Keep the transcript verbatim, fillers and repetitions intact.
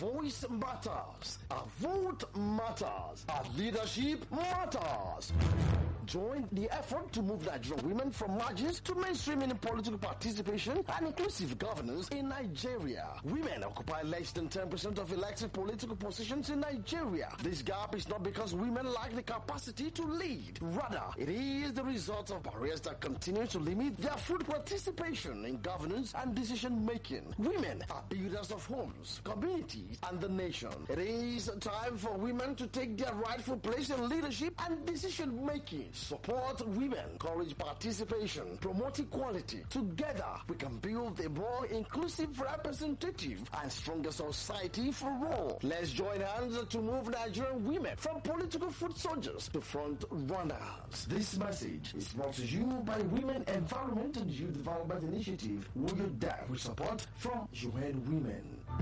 voice matters. Our vote matters. Our leadership matters. Join the effort to move Nigerian women from margins to mainstreaming in political participation and inclusive governance in Nigeria. Women occupy less than ten percent of elected political positions in Nigeria. This gap is not because women lack the capacity to lead. Rather, it is the result of barriers that continue to limit their full participation in governance and decision-making. Women are builders of homes, communities, and the nation. It is time for women to take their rightful place in leadership and decision-making. Support women, encourage participation, promote equality. Together, we can build a more inclusive, representative, and stronger society for all. Let's join hands to move Nigerian women from political foot soldiers to front runners. This message is brought to you by Women Environment and Youth Development Initiative, W U D E, with support from U N Women.